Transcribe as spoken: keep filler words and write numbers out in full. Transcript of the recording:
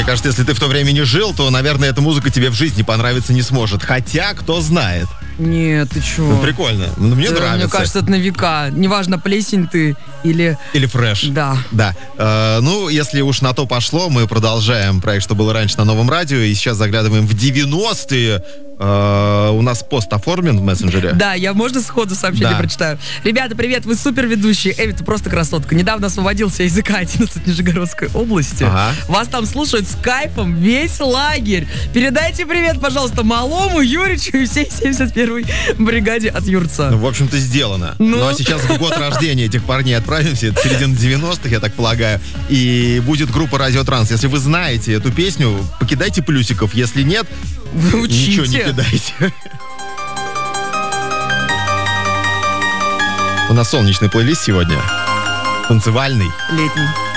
Мне кажется, если ты в то время не жил, то, наверное, эта музыка тебе в жизни понравиться не сможет. Хотя, кто знает. Нет, ты чё? Ну, прикольно. Ну, мне это, нравится. Мне кажется, это на века. Неважно, плесень ты или... Или фреш. Да. Да. Э, ну, если уж на то пошло, мы продолжаем проект «Что было раньше» на Новом радио. И сейчас заглядываем в девяностые. Э, у нас пост оформлен в мессенджере. Да, я, можно сходу сообщение Да. прочитаю? Ребята, привет, вы супер ведущие. Эви, ты просто красотка. Недавно освободился из языка одиннадцать Нижегородской области. Ага. Вас там слушают с кайфом весь лагерь. Передайте привет, пожалуйста, Малому, Юричу и всей семьдесят первой бригаде от Юрца. Ну, в общем-то, сделано. Ну. Ну, а сейчас в год рождения этих парней отправимся. Это середина девяностых, я так полагаю. И будет группа «Радио Транс». Если вы знаете эту песню, покидайте плюсиков. Если нет, Вы учите. ничего не кидайте. У нас солнечный плейлист сегодня. Танцевальный. Летний.